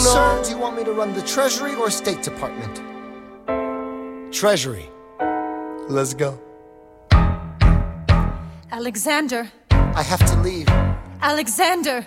Sir, do you want me to run the Treasury or State Department? Treasury. Let's go. Alexander. I have to leave. Alexander.